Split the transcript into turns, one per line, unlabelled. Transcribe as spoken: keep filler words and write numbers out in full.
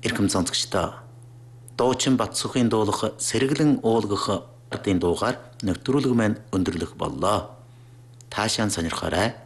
Эрхэм сонсогчдоо Дуучин Батсухын дуулах Сэргэлэн уулгах ардын дуугаар нэвтрүүлэг маань өндөрлөх боллоо. Таашаан сонирхоорой.